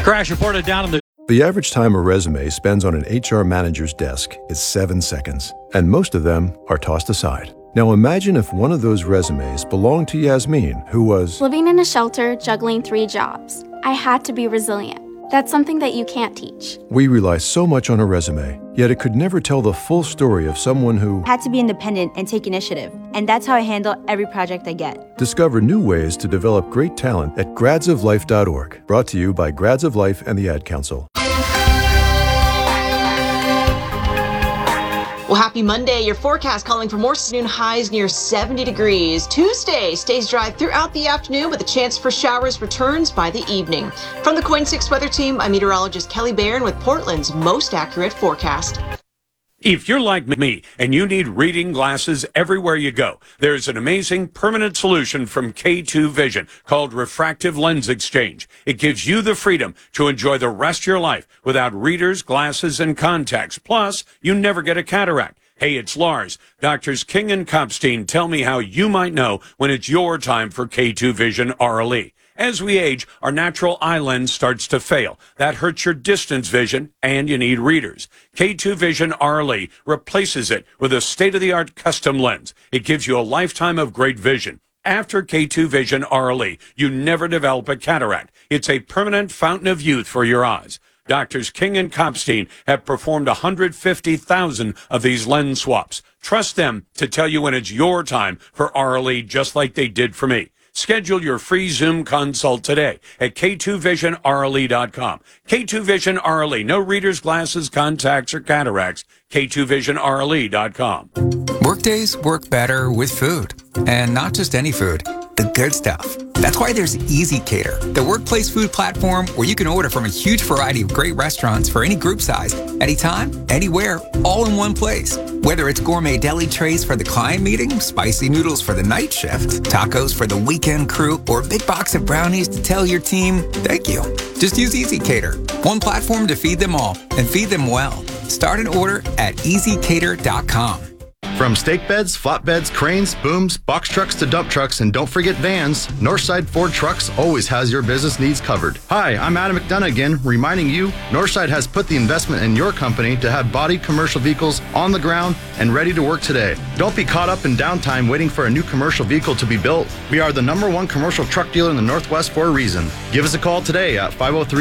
Crash reported down in the... The average time a resume spends on an HR manager's desk is 7 seconds, and most of them are tossed aside. Now imagine if one of those resumes belonged to Yasmin, who was living in a shelter, juggling 3 jobs. I had to be resilient. That's something that you can't teach. We rely so much on a resume, yet it could never tell the full story of someone who had to be independent and take initiative. And that's how I handle every project I get. Discover new ways to develop great talent at gradsoflife.org. Brought to you by Grads of Life and the Ad Council. Well, happy Monday. Your forecast calling for more noon highs near 70 degrees. Tuesday stays dry throughout the afternoon with a chance for showers returns by the evening. From the Coin 6 Weather Team, I'm meteorologist Kelly Barron with Portland's most accurate forecast. If you're like me and you need reading glasses everywhere you go, there's an amazing permanent solution from K2 Vision called Refractive Lens Exchange. It gives you the freedom to enjoy the rest of your life without readers, glasses, and contacts. Plus, you never get a cataract. Hey, it's Lars. Doctors King and Kopstein tell me how you might know when it's your time for K2 Vision RLE. As we age, our natural eye lens starts to fail. That hurts your distance vision, and you need readers. K2 Vision RLE replaces it with a state-of-the-art custom lens. It gives you a lifetime of great vision. After K2 Vision RLE, you never develop a cataract. It's a permanent fountain of youth for your eyes. Doctors King and Kopstein have performed 150,000 of these lens swaps. Trust them to tell you when it's your time for RLE, just like they did for me. Schedule your free Zoom consult today at K2VisionRLE.com. K2 Vision RLE. No readers, glasses, contacts, or cataracts. K2VisionRLE.com. Workdays work better with food. And not just any food, the good stuff. That's why there's Easy Cater, the workplace food platform where you can order from a huge variety of great restaurants for any group size, anytime, anywhere, all in one place. Whether it's gourmet deli trays for the client meeting, spicy noodles for the night shift, tacos for the weekend crew, or a big box of brownies to tell your team, thank you. Just use Easy Cater, one platform to feed them all and feed them well. Start an order at easycater.com. From stake beds, flatbeds, cranes, booms, box trucks to dump trucks, and don't forget vans, Northside Ford Trucks always has your business needs covered. Hi, I'm Adam McDonough again, reminding you, Northside has put the investment in your company to have bodied commercial vehicles on the ground and ready to work today. Don't be caught up in downtime waiting for a new commercial vehicle to be built. We are the #1 commercial truck dealer in the Northwest for a reason. Give us a call today at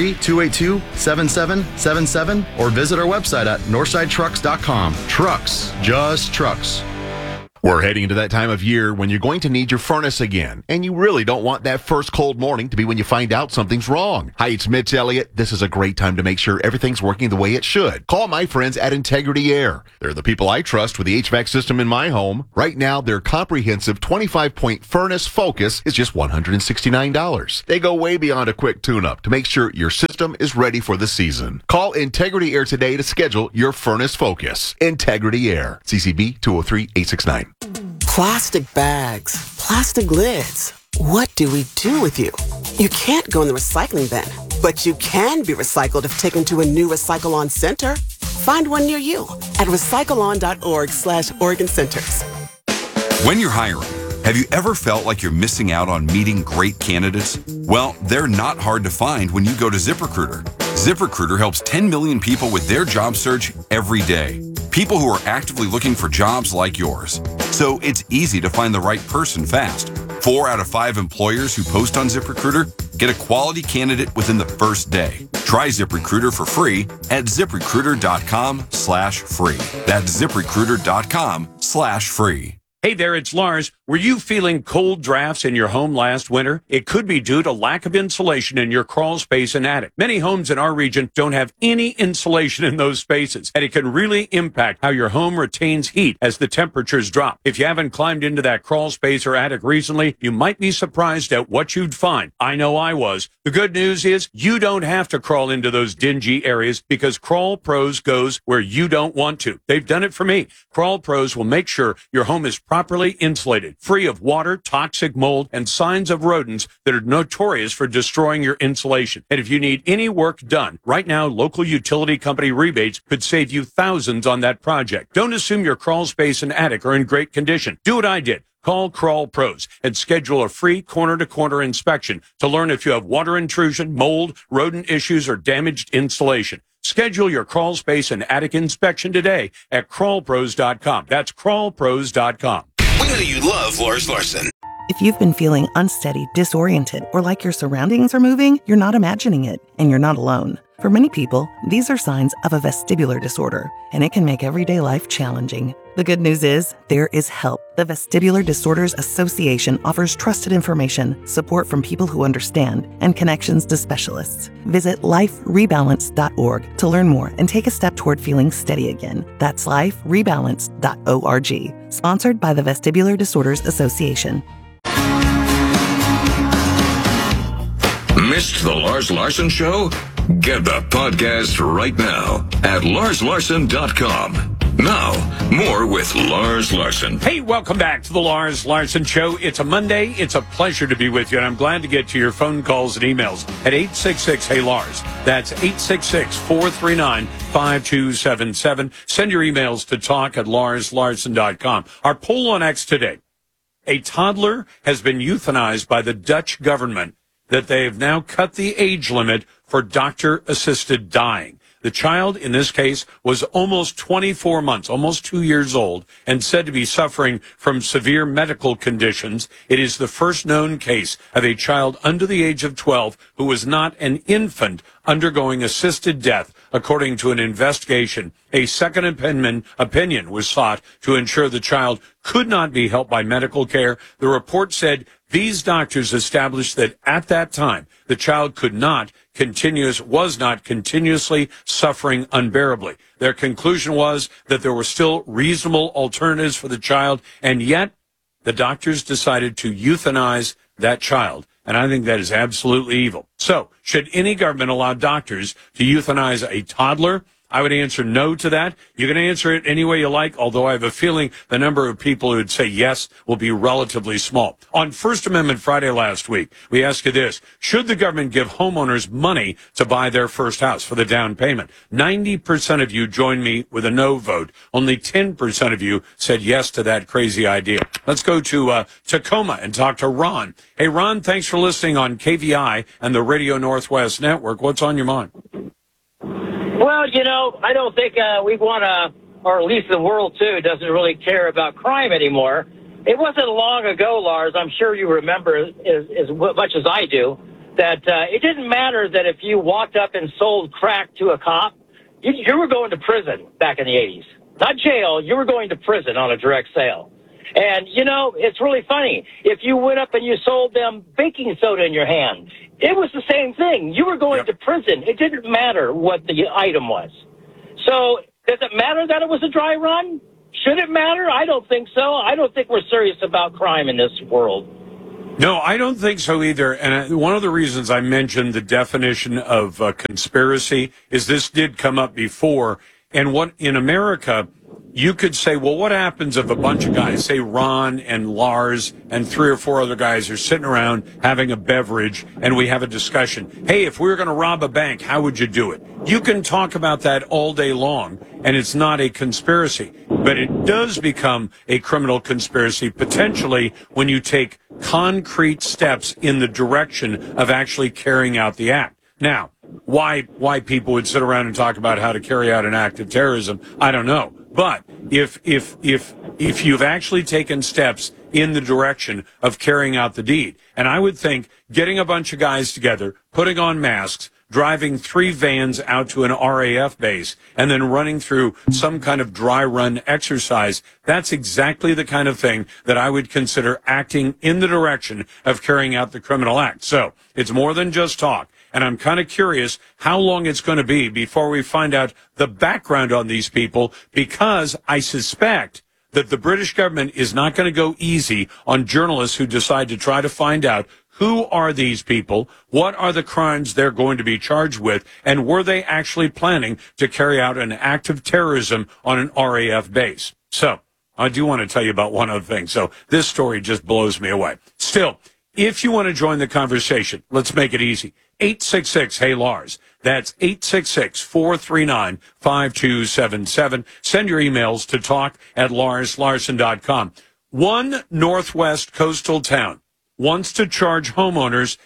503-282-7777 or visit our website at northsidetrucks.com. Trucks, just trucks. We're heading into that time of year when you're going to need your furnace again, and you really don't want that first cold morning to be when you find out something's wrong. Hi, it's Mitch Elliott. This is a great time to make sure everything's working the way it should. Call my friends at Integrity Air. They're the people I trust with the HVAC system in my home. Right now, their comprehensive 25-point furnace focus is just $169. They go way beyond a quick tune-up to make sure your system is ready for the season. Call Integrity Air today to schedule your furnace focus. Integrity Air. CCB 203-869. Plastic bags, plastic lids. What do we do with you? You can't go in the recycling bin, but you can be recycled if taken to a new Recycle-On center. Find one near you at recycleon.org/Oregon Centers. When you're hiring, have you ever felt like you're missing out on meeting great candidates? Well, they're not hard to find when you go to ZipRecruiter. ZipRecruiter helps 10 million people with their job search every day. People who are actively looking for jobs like yours. So it's easy to find the right person fast. 4 out of 5 employers who post on ZipRecruiter get a quality candidate within the first day. Try ZipRecruiter for free at ZipRecruiter.com/free. That's ZipRecruiter.com/free. Hey there, it's Lars. Were you feeling cold drafts in your home last winter? It could be due to lack of insulation in your crawl space and attic. Many homes in our region don't have any insulation in those spaces, and it can really impact how your home retains heat as the temperatures drop. If you haven't climbed into that crawl space or attic recently, you might be surprised at what you'd find. I know I was. The good news is you don't have to crawl into those dingy areas because Crawl Pros goes where you don't want to. They've done it for me. Crawl Pros will make sure your home is properly insulated. free of water, toxic mold, and signs of rodents that are notorious for destroying your insulation. And if you need any work done, right now, local utility company rebates could save you thousands on that project. Don't assume your crawl space and attic are in great condition. Do what I did. Call Crawl Pros and schedule a free corner-to-corner inspection to learn if you have water intrusion, mold, rodent issues, or damaged insulation. Schedule your crawl space and attic inspection today at crawlpros.com. That's crawlpros.com. We know you love Lars Larson. If you've been feeling unsteady, disoriented, or like your surroundings are moving, you're not imagining it, and you're not alone. For many people, these are signs of a vestibular disorder, and it can make everyday life challenging. The good news is, there is help. The Vestibular Disorders Association offers trusted information, support from people who understand, and connections to specialists. Visit liferebalance.org to learn more and take a step toward feeling steady again. That's liferebalance.org. Sponsored by the Vestibular Disorders Association. Missed the Lars Larson Show? Get the podcast right now at larslarson.com. Now, more with Lars Larson. Hey, welcome back to the Lars Larson Show. it's a Monday. It's a pleasure to be with you, and I'm glad to get to your phone calls and emails at 866-HEY-LARS. That's 866-439-5277. Send your emails to talk@larslarson.com. Our poll on X today. A toddler has been euthanized by the Dutch government that they have now cut the age limit for doctor-assisted dying. The child, in this case, was almost 24 months, almost 2 years old, and said to be suffering from severe medical conditions. It is the first known case of a child under the age of 12 who was not an infant undergoing assisted death, according to an investigation. A second opinion was sought to ensure the child could not be helped by medical care. The report said these doctors established that at that time, the child was not continuously suffering unbearably. Their conclusion was that there were still reasonable alternatives for the child, and yet the doctors decided to euthanize that child. And I think that is absolutely evil. So, should any government allow doctors to euthanize a toddler? I would answer no to that. You can answer it any way you like, although I have a feeling the number of people who would say yes will be relatively small. On First Amendment Friday last week, we asked you this: should the government give homeowners money to buy their first house for the down payment? 90% of you joined me with a no vote. Only 10% of you said yes to that crazy idea. Let's go to Tacoma and talk to Ron. Hey, Ron, thanks for listening on KVI and the Radio Northwest Network. What's on your mind? Well, I don't think we want to, or at least the world, too, doesn't really care about crime anymore. It wasn't long ago, Lars, I'm sure you remember as much as I do, that it didn't matter that if you walked up and sold crack to a cop, you were going to prison back in the 80s. Not jail, you were going to prison on a direct sale. And, it's really funny. If you went up and you sold them baking soda in your hand, it was the same thing. You were going to prison. It didn't matter what the item was. So does it matter that it was a dry run? Should it matter? I don't think so. I don't think we're serious about crime in this world. No, I don't think so either. And one of the reasons I mentioned the definition of conspiracy is this did come up before. And what in America, you could say, well, what happens if a bunch of guys, say Ron and Lars and 3 or 4 other guys are sitting around having a beverage and we have a discussion? Hey, if we were going to rob a bank, how would you do it? You can talk about that all day long, and it's not a conspiracy. But it does become a criminal conspiracy, potentially, when you take concrete steps in the direction of actually carrying out the act. Now, why people would sit around and talk about how to carry out an act of terrorism, I don't know. But if you've actually taken steps in the direction of carrying out the deed, and I would think getting a bunch of guys together, putting on masks, driving 3 vans out to an RAF base, and then running through some kind of dry run exercise, that's exactly the kind of thing that I would consider acting in the direction of carrying out the criminal act. So it's more than just talk. And I'm kind of curious how long it's going to be before we find out the background on these people, because I suspect that the British government is not going to go easy on journalists who decide to try to find out who are these people, what are the crimes they're going to be charged with, and were they actually planning to carry out an act of terrorism on an RAF base. So I do want to tell you about one other thing. So this story just blows me away. Still, if you want to join the conversation, let's make it easy. 866-HEY-LARS. That's 866-439-5277. Send your emails to talk@LarsLarson.com. One Northwest coastal town wants to charge homeowners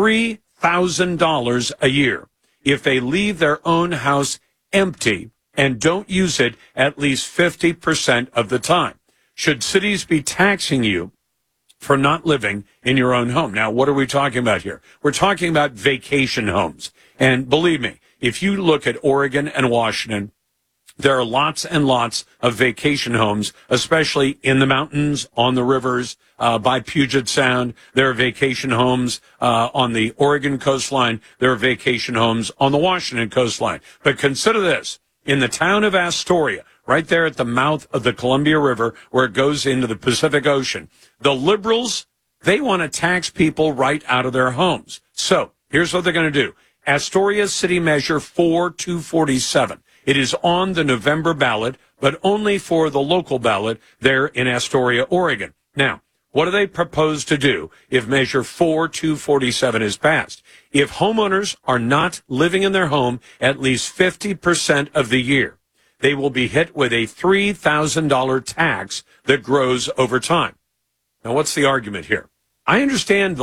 $3,000 a year if they leave their own house empty and don't use it at least 50% of the time. Should cities be taxing you for not living in your own home? Now, what are we talking about here? We're talking about vacation homes. And believe me, if you look at Oregon and Washington, there are lots and lots of vacation homes, especially in the mountains, on the rivers, by Puget Sound. There are vacation homes on the Oregon coastline. There are vacation homes on the Washington coastline. But consider this. In the town of Astoria, right there at the mouth of the Columbia River, where it goes into the Pacific Ocean, the liberals, they want to tax people right out of their homes. So here's what they're going to do. Astoria City Measure 4247. It is on the November ballot, but only for the local ballot there in Astoria, Oregon. Now, what do they propose to do if Measure 4247 is passed? If homeowners are not living in their home at least 50% of the year, they will be hit with a $3,000 tax that grows over time. Now, what's the argument here? I understand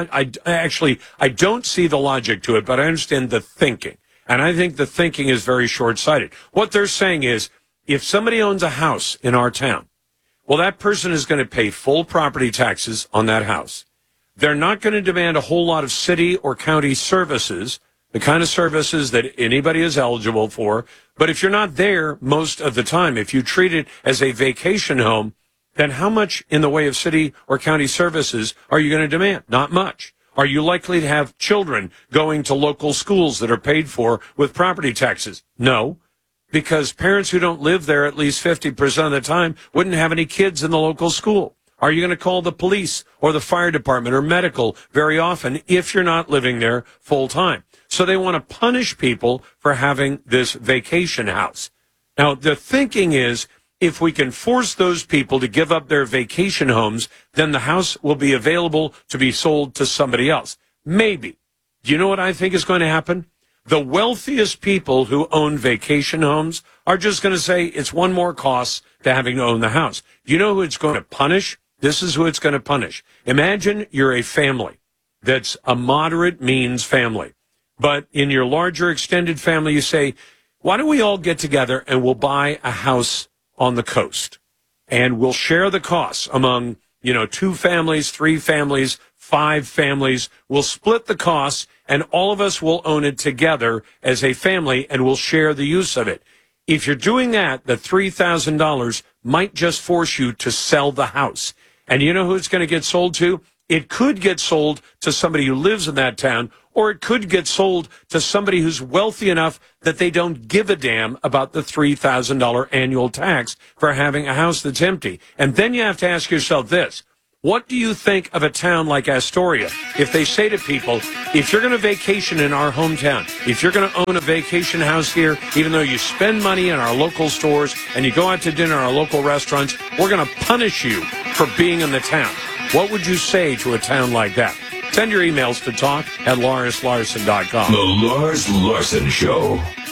I don't see the logic to it, but I understand the thinking. And I think the thinking is very short-sighted. What they're saying is, if somebody owns a house in our town, well, that person is going to pay full property taxes on that house. They're not going to demand a whole lot of city or county services, the kind of services that anybody is eligible for. But if you're not there most of the time, if you treat it as a vacation home, then how much in the way of city or county services are you going to demand? Not much. Are you likely to have children going to local schools that are paid for with property taxes? No, because parents who don't live there at least 50% of the time wouldn't have any kids in the local school. Are you going to call the police or the fire department or medical very often if you're not living there full time? So they want to punish people for having this vacation house. Now, the thinking is, if we can force those people to give up their vacation homes, then the house will be available to be sold to somebody else. Maybe. Do you know what I think is going to happen? The wealthiest people who own vacation homes are just going to say it's one more cost to having to own the house. Do you know who it's going to punish? This is who it's going to punish. Imagine you're a family that's a moderate means family. But in your larger extended family, you say, why don't we all get together and we'll buy a house on the coast, and we'll share the costs among, 2 families, 3 families, 5 families. We'll split the costs, and all of us will own it together as a family, and we'll share the use of it. If you're doing that, the $3,000 might just force you to sell the house. And you know who it's going to get sold to? It could get sold to somebody who lives in that town, or it could get sold to somebody who's wealthy enough that they don't give a damn about the $3,000 annual tax for having a house that's empty. And then you have to ask yourself this. What do you think of a town like Astoria if they say to people, if you're going to vacation in our hometown, if you're going to own a vacation house here, even though you spend money in our local stores and you go out to dinner in our local restaurants, we're going to punish you for being in the town. What would you say to a town like that? Send your emails to talk@LarsLarson.com. The Lars Larson Show.